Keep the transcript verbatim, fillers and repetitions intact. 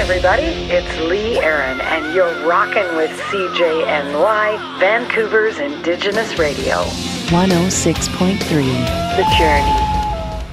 everybody. It's Lee Aaron, and you're rocking with C J N Y, Vancouver's Indigenous Radio. one oh six point three The Journey.